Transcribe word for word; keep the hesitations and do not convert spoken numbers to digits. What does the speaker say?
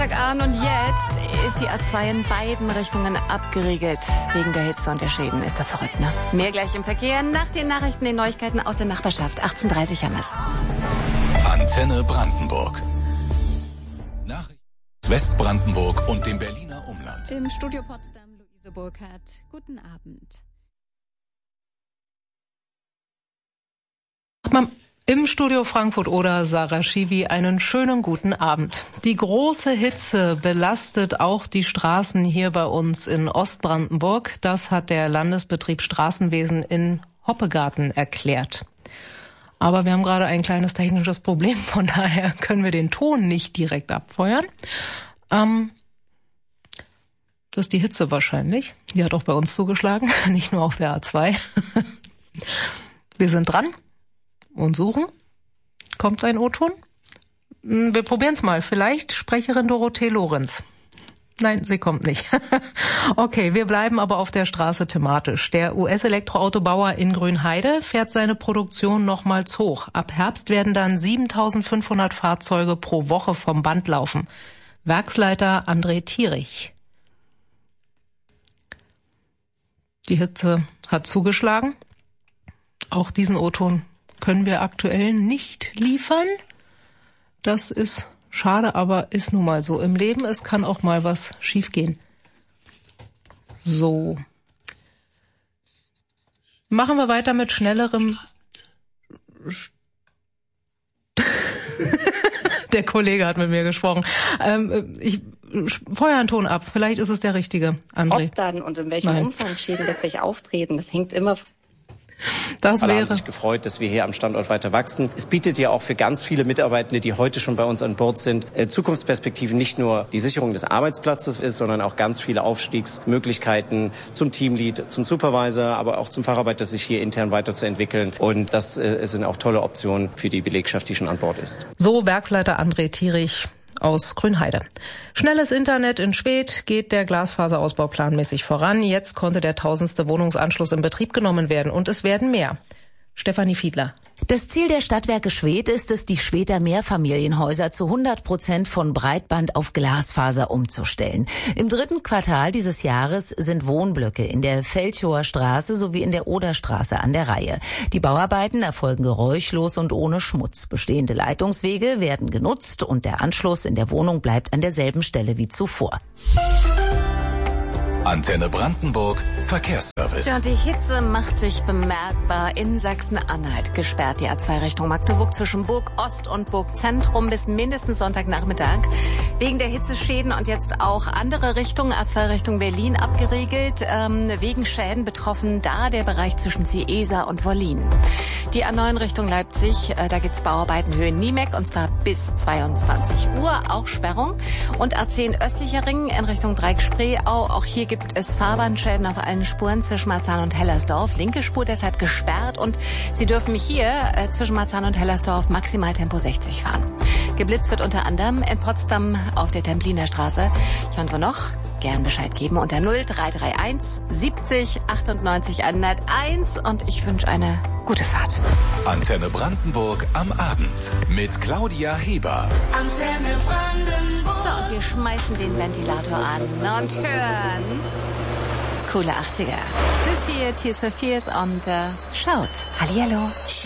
Sonntagabend und jetzt ist die A zwei in beiden Richtungen abgeriegelt. Wegen der Hitze und der Schäden. Ist doch verrückt, ne? Mehr gleich im Verkehr. Nach den Nachrichten, den Neuigkeiten aus der Nachbarschaft. achtzehn Uhr dreißig haben wir's. Antenne Brandenburg. Nachrichten aus Westbrandenburg und dem Berliner Umland. Im Studio Potsdam Luise Burkhardt. Guten Abend. Im Studio Frankfurt oder Sarah Schiwi einen schönen guten Abend. Die große Hitze belastet auch die Straßen hier bei uns in Ostbrandenburg. Das hat der Landesbetrieb Straßenwesen in Hoppegarten erklärt. Aber wir haben gerade ein kleines technisches Problem, von daher können wir den Ton nicht direkt abfeuern. Ähm, das ist die Hitze wahrscheinlich. Die hat auch bei uns zugeschlagen, nicht nur auf der A zwei. Wir sind dran und suchen. Kommt ein O-Ton? Wir probieren es mal. Vielleicht Sprecherin Dorothee Lorenz. Nein, sie kommt nicht. Okay, wir bleiben aber auf der Straße thematisch. Der U S-Elektroautobauer in Grünheide fährt seine Produktion nochmals hoch. Ab Herbst werden dann siebentausendfünfhundert Fahrzeuge pro Woche vom Band laufen. Werksleiter André Thierich. Die Hitze hat zugeschlagen. Auch diesen O-Ton können wir aktuell nicht liefern. Das ist schade, aber ist nun mal so im Leben. Es kann auch mal was schiefgehen. So. Machen wir weiter mit schnellerem... Der Kollege hat mit mir gesprochen. Ähm, ich feuer einen Ton ab. Vielleicht ist es der richtige, André. Ob dann und in welchem Nein. Umfang Schäden wirklich auftreten, das hängt immer... Das Alle wäre... haben sich gefreut, dass wir hier am Standort weiter wachsen. Es bietet ja auch für ganz viele Mitarbeitende, die heute schon bei uns an Bord sind, äh, Zukunftsperspektiven. Nicht nur die Sicherung des Arbeitsplatzes ist, sondern auch ganz viele Aufstiegsmöglichkeiten zum Teamlead, zum Supervisor, aber auch zum Facharbeiter, sich hier intern weiterzuentwickeln. Und das äh, sind auch tolle Optionen für die Belegschaft, die schon an Bord ist. So Werksleiter André Thierich aus Grünheide. Schnelles Internet in Schwedt geht der Glasfaserausbau planmäßig voran. Jetzt konnte der tausendste Wohnungsanschluss in Betrieb genommen werden und es werden mehr. Stefanie Fiedler. Das Ziel der Stadtwerke Schwedt ist es, die Schwedter Mehrfamilienhäuser zu hundert Prozent von Breitband auf Glasfaser umzustellen. Im dritten Quartal dieses Jahres sind Wohnblöcke in der Feldchower Straße sowie in der Oderstraße an der Reihe. Die Bauarbeiten erfolgen geräuschlos und ohne Schmutz. Bestehende Leitungswege werden genutzt und der Anschluss in der Wohnung bleibt an derselben Stelle wie zuvor. Antenne Brandenburg Verkehrsservice. Ja, und die Hitze macht sich bemerkbar. In Sachsen-Anhalt gesperrt die A zwei Richtung Magdeburg zwischen Burg Ost und Burg Zentrum bis mindestens Sonntagnachmittag. Wegen der Hitzeschäden und jetzt auch andere Richtungen, A zwei Richtung Berlin abgeriegelt. Ähm, wegen Schäden betroffen da der Bereich zwischen Ciesa und Wollin. Die A neun Richtung Leipzig, äh, da gibt's Bauarbeiten Höhe Niemek und zwar bis zweiundzwanzig Uhr. Auch Sperrung. Und A zehn östlicher Ring in Richtung Dreieck-Spreeau. Auch hier gibt es Fahrbahnschäden auf allen Spuren zwischen Marzahn und Hellersdorf. Linke Spur deshalb gesperrt und Sie dürfen hier äh, zwischen Marzahn und Hellersdorf maximal Tempo sechzig fahren. Geblitzt wird unter anderem in Potsdam auf der Templiner Straße. Ja, und wo noch? Gern Bescheid geben unter null drei drei eins siebzig achtundneunzig hunderteins und ich wünsche eine gute Fahrt. Antenne Brandenburg am Abend mit Claudia Heber. Antenne Brandenburg. So, und wir schmeißen den Ventilator an und hören coole achtziger. Das hier Tears for Fears und äh, schaut. Hallihallo.